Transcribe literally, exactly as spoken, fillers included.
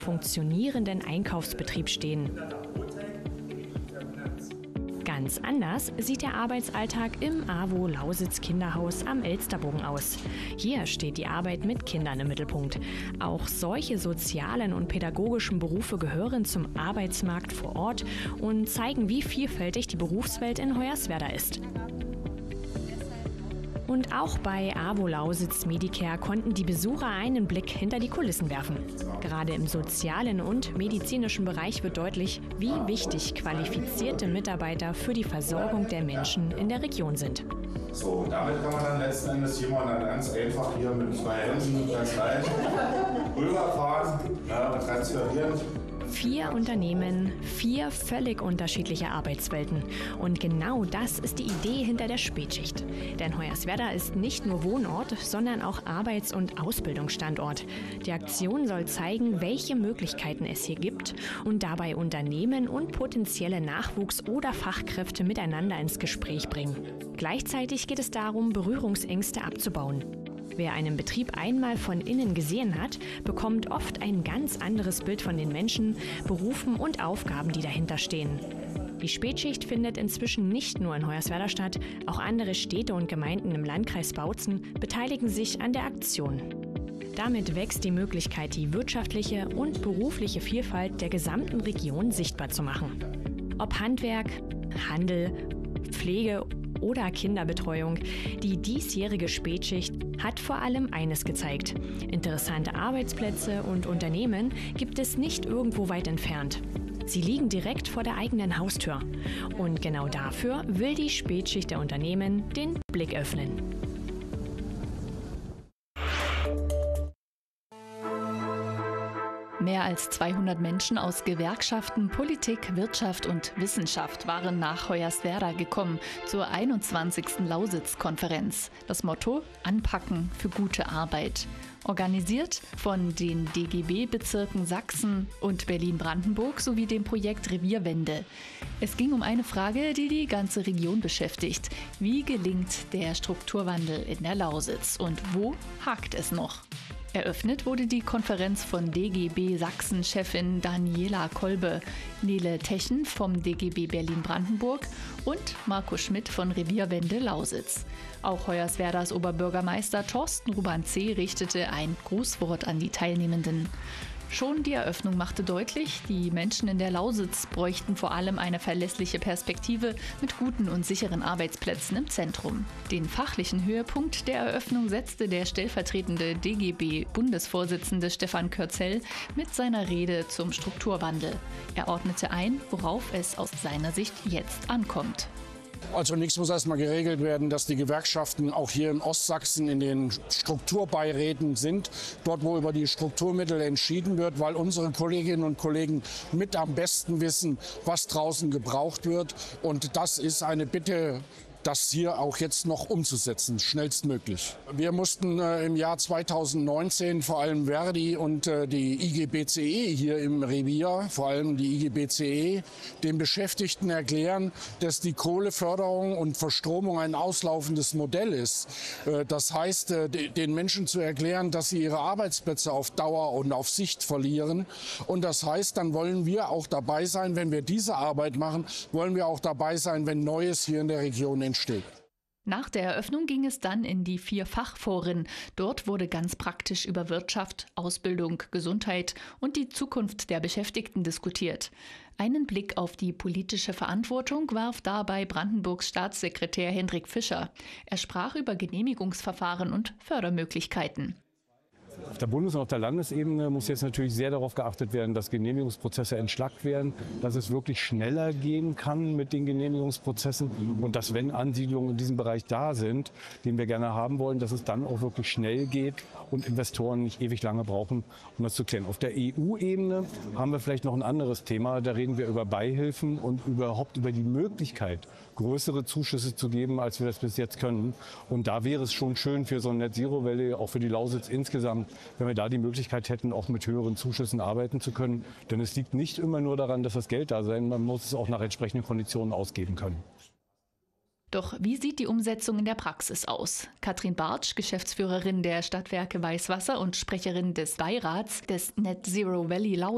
funktionierenden Einkaufsbetrieb stehen. Ganz anders sieht der Arbeitsalltag im AWO Lausitz Kinderhaus am Elsterbogen aus. Hier steht die Arbeit mit Kindern im Mittelpunkt. Auch solche sozialen und pädagogischen Berufe gehören zum Arbeitsmarkt vor Ort und zeigen, wie vielfältig die Berufswelt in Hoyerswerda ist. Und auch bei AWO Lausitz Medicare konnten die Besucher einen Blick hinter die Kulissen werfen. Gerade im sozialen und medizinischen Bereich wird deutlich, wie wichtig qualifizierte Mitarbeiter für die Versorgung der Menschen in der Region sind. So, damit kann man dann letzten Endes jemanden dann ganz einfach hier mit zwei Händen ganz leicht rüberfahren, ja, transferieren. Vier Unternehmen, vier völlig unterschiedliche Arbeitswelten. Und genau das ist die Idee hinter der Spätschicht. Denn Hoyerswerda ist nicht nur Wohnort, sondern auch Arbeits- und Ausbildungsstandort. Die Aktion soll zeigen, welche Möglichkeiten es hier gibt und dabei Unternehmen und potenzielle Nachwuchs- oder Fachkräfte miteinander ins Gespräch bringen. Gleichzeitig geht es darum, Berührungsängste abzubauen. Wer einen Betrieb einmal von innen gesehen hat, bekommt oft ein ganz anderes Bild von den Menschen, Berufen und Aufgaben, die dahinter stehen. Die Spätschicht findet inzwischen nicht nur in Hoyerswerda statt, auch andere Städte und Gemeinden im Landkreis Bautzen beteiligen sich an der Aktion. Damit wächst die Möglichkeit, die wirtschaftliche und berufliche Vielfalt der gesamten Region sichtbar zu machen. Ob Handwerk, Handel, Pflege oder Kinderbetreuung, die diesjährige Spätschicht hat vor allem eines gezeigt: Interessante Arbeitsplätze und Unternehmen gibt es nicht irgendwo weit entfernt. Sie liegen direkt vor der eigenen Haustür. Und genau dafür will die Spätschicht der Unternehmen den Blick öffnen. Mehr als zweihundert Menschen aus Gewerkschaften, Politik, Wirtschaft und Wissenschaft waren nach Hoyerswerda gekommen zur einundzwanzigsten Lausitz-Konferenz. Das Motto: Anpacken für gute Arbeit. Organisiert von den D G B-Bezirken Sachsen und Berlin-Brandenburg sowie dem Projekt Revierwende. Es ging um eine Frage, die die ganze Region beschäftigt. Wie gelingt der Strukturwandel in der Lausitz und wo hakt es noch? Eröffnet wurde die Konferenz von D G B Sachsen-Chefin Daniela Kolbe, Nele Techen vom D G B Berlin-Brandenburg und Marco Schmidt von Revierwende Lausitz. Auch Hoyerswerdas Oberbürgermeister Thorsten Ruban-C. richtete ein Grußwort an die Teilnehmenden. Schon die Eröffnung machte deutlich, die Menschen in der Lausitz bräuchten vor allem eine verlässliche Perspektive mit guten und sicheren Arbeitsplätzen im Zentrum. Den fachlichen Höhepunkt der Eröffnung setzte der stellvertretende D G B-Bundesvorsitzende Stefan Körzel mit seiner Rede zum Strukturwandel. Er ordnete ein, worauf es aus seiner Sicht jetzt ankommt. Also zunächst muss erstmal geregelt werden, dass die Gewerkschaften auch hier in Ostsachsen in den Strukturbeiräten sind, dort wo über die Strukturmittel entschieden wird, weil unsere Kolleginnen und Kollegen mit am besten wissen, was draußen gebraucht wird. Und das ist eine Bitte, das hier auch jetzt noch umzusetzen, schnellstmöglich. Wir mussten äh, im Jahr zweitausendneunzehn vor allem Verdi und äh, die I G B C E hier im Revier, vor allem die I G B C E, den Beschäftigten erklären, dass die Kohleförderung und Verstromung ein auslaufendes Modell ist. Äh, das heißt, äh, den Menschen zu erklären, dass sie ihre Arbeitsplätze auf Dauer und auf Sicht verlieren. Und das heißt, dann wollen wir auch dabei sein, wenn wir diese Arbeit machen, wollen wir auch dabei sein, wenn Neues hier in der Region entsteht. Entsteht. Nach der Eröffnung ging es dann in die vier Fachforen. Dort wurde ganz praktisch über Wirtschaft, Ausbildung, Gesundheit und die Zukunft der Beschäftigten diskutiert. Einen Blick auf die politische Verantwortung warf dabei Brandenburgs Staatssekretär Hendrik Fischer. Er sprach über Genehmigungsverfahren und Fördermöglichkeiten. Auf der Bundes- und auf der Landesebene muss jetzt natürlich sehr darauf geachtet werden, dass Genehmigungsprozesse entschlackt werden, dass es wirklich schneller gehen kann mit den Genehmigungsprozessen und dass, wenn Ansiedlungen in diesem Bereich da sind, den wir gerne haben wollen, dass es dann auch wirklich schnell geht und Investoren nicht ewig lange brauchen, um das zu klären. Auf der E U-Ebene haben wir vielleicht noch ein anderes Thema. Da reden wir über Beihilfen und überhaupt über die Möglichkeit, größere Zuschüsse zu geben, als wir das bis jetzt können. Und da wäre es schon schön für so ein Net-Zero-Valley, auch für die Lausitz insgesamt, wenn wir da die Möglichkeit hätten, auch mit höheren Zuschüssen arbeiten zu können. Denn es liegt nicht immer nur daran, dass das Geld da sein, man muss es auch nach entsprechenden Konditionen ausgeben können. Doch wie sieht die Umsetzung in der Praxis aus? Katrin Bartsch, Geschäftsführerin der Stadtwerke Weißwasser und Sprecherin des Beirats des Net Zero Valley Lausitz,